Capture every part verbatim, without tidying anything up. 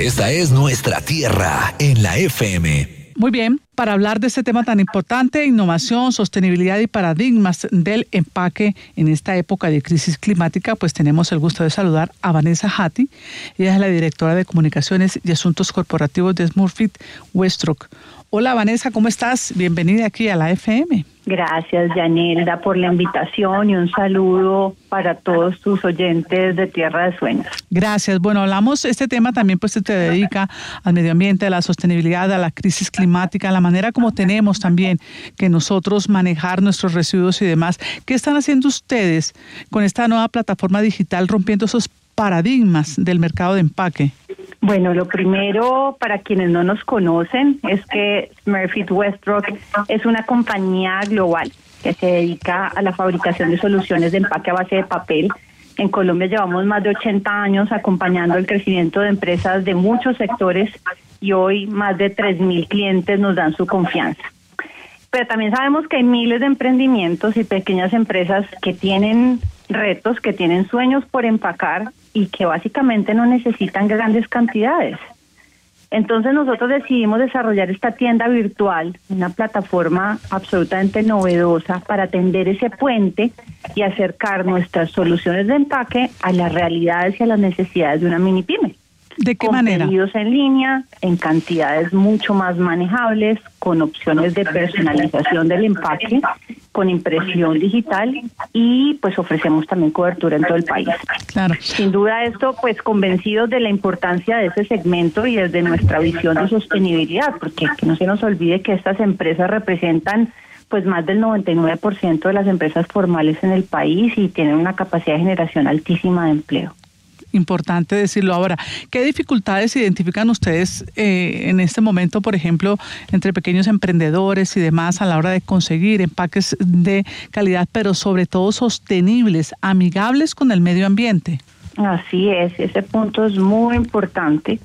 Esta es nuestra tierra en la F M. Muy bien, para hablar de este tema tan importante, innovación, sostenibilidad y paradigmas del empaque en esta época de crisis climática, pues tenemos el gusto de saludar a Vanessa Hattie. Ella es la directora de Comunicaciones y Asuntos Corporativos de Smurfit Westrock. Hola Vanessa, ¿cómo estás? Bienvenida aquí a la F M. Gracias, Yanelda, por la invitación y un saludo para todos tus oyentes de Tierra de Sueños. Gracias. Bueno, hablamos, este tema también pues se te dedica al medio ambiente, a la sostenibilidad, a la crisis climática, a la manera como tenemos también que nosotros manejar nuestros residuos y demás. ¿Qué están haciendo ustedes con esta nueva plataforma digital rompiendo esos paradigmas del mercado de empaque? Bueno, lo primero, para quienes no nos conocen, es que Smurfit Westrock es una compañía global que se dedica a la fabricación de soluciones de empaque a base de papel. En Colombia llevamos más de ochenta años acompañando el crecimiento de empresas de muchos sectores y hoy más de tres mil clientes nos dan su confianza. Pero también sabemos que hay miles de emprendimientos y pequeñas empresas que tienen retos, que tienen sueños por empacar y que básicamente no necesitan grandes cantidades. Entonces nosotros decidimos desarrollar esta tienda virtual, una plataforma absolutamente novedosa para tender ese puente y acercar nuestras soluciones de empaque a las realidades y a las necesidades de una mini pyme. ¿De qué con manera? Pedidos en línea, en cantidades mucho más manejables, con opciones de personalización del empaque, con impresión digital y pues ofrecemos también cobertura en todo el país. Claro. Sin duda esto, pues convencidos de la importancia de ese segmento y desde nuestra visión de sostenibilidad, porque que no se nos olvide que estas empresas representan pues más del noventa y nueve por ciento de las empresas formales en el país y tienen una capacidad de generación altísima de empleo. Importante decirlo. Ahora, ¿qué dificultades identifican ustedes eh, en este momento, por ejemplo, entre pequeños emprendedores y demás a la hora de conseguir empaques de calidad, pero sobre todo sostenibles, amigables con el medio ambiente? Así es, ese punto es muy importante.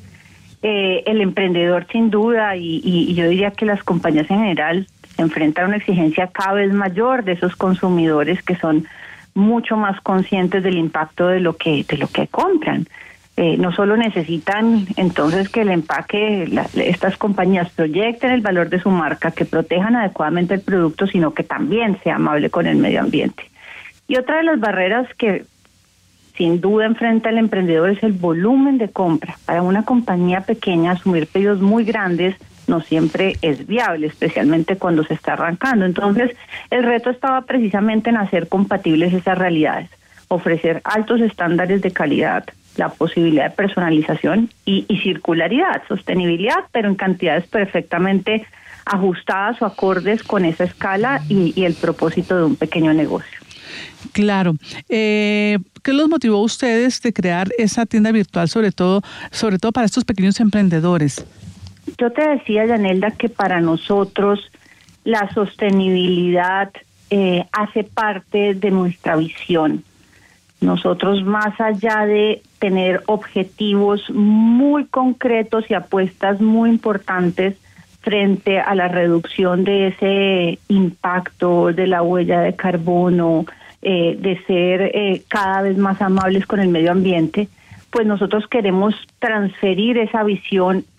Eh, el emprendedor sin duda y, y, y yo diría que las compañías en general se enfrentan a una exigencia cada vez mayor de esos consumidores que son mucho más conscientes del impacto de lo que de lo que compran. Eh, no solo necesitan entonces que el empaque, la, estas compañías proyecten el valor de su marca, que protejan adecuadamente el producto, sino que también sea amable con el medio ambiente. Y otra de las barreras que sin duda enfrenta el emprendedor es el volumen de compra. Para una compañía pequeña asumir pedidos muy grandes no siempre es viable, especialmente cuando se está arrancando. Entonces, el reto estaba precisamente en hacer compatibles esas realidades, ofrecer altos estándares de calidad, la posibilidad de personalización y, y circularidad, sostenibilidad, pero en cantidades perfectamente ajustadas o acordes con esa escala y, y el propósito de un pequeño negocio. Claro. Eh, ¿Qué los motivó a ustedes de crear esa tienda virtual, sobre todo, sobre todo para estos pequeños emprendedores? Yo te decía, Yanelda, que para nosotros la sostenibilidad eh, hace parte de nuestra visión. Nosotros, más allá de tener objetivos muy concretos y apuestas muy importantes frente a la reducción de ese impacto de la huella de carbono, eh, de ser eh, cada vez más amables con el medio ambiente, pues nosotros queremos transferir esa visión